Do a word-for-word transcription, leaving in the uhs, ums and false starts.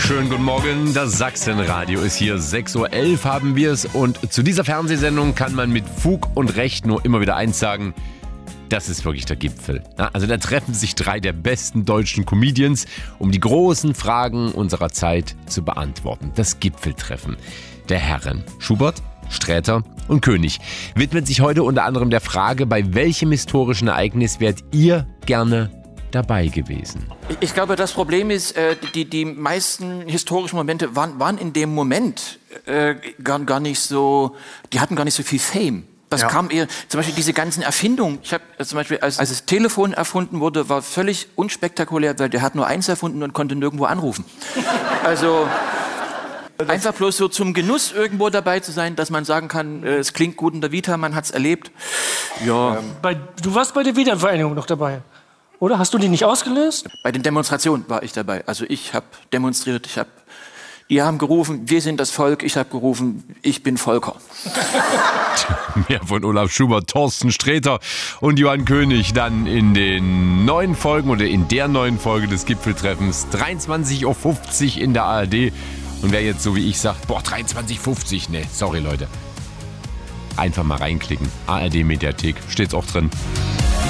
Schönen guten Morgen, das Sachsenradio ist hier. sechs Uhr elf haben wir es und zu dieser Fernsehsendung kann man mit Fug und Recht nur immer wieder eins sagen: Das ist wirklich der Gipfel. Also da treffen sich drei der besten deutschen Comedians, um die großen Fragen unserer Zeit zu beantworten. Das Gipfeltreffen der Herren Schubert, Sträter und König widmet sich heute unter anderem der Frage, bei welchem historischen Ereignis wärt ihr gerne dabei gewesen? Ich glaube, das Problem ist, äh, die, die meisten historischen Momente waren, waren in dem Moment äh, gar, gar nicht so, die hatten gar nicht so viel Fame. Das ja. kam eher, zum Beispiel diese ganzen Erfindungen. Ich habe äh, zum Beispiel, als, als das Telefon erfunden wurde, war völlig unspektakulär, weil der hat nur eins erfunden und konnte nirgendwo anrufen. Also einfach bloß so zum Genuss irgendwo dabei zu sein, dass man sagen kann, äh, es klingt gut in der Vita, man hat's erlebt. Ja. Ähm, bei, du warst bei der Wiedervereinigung noch dabei, oder? Hast du die nicht ausgelöst? Bei den Demonstrationen war ich dabei. Also ich habe demonstriert, ich habe, die haben gerufen, wir sind das Volk, ich habe gerufen, ich bin Volker. Mehr von Olaf Schubert, Thorsten Sträter und Johann König dann in den neuen Folgen oder in der neuen Folge des Gipfeltreffens. dreiundzwanzig Uhr fünfzig in der A R D. Und wer jetzt so wie ich sagt, boah, dreiundzwanzig Uhr fünfzig, ne, sorry Leute. Einfach mal reinklicken. A R D Mediathek, steht's auch drin.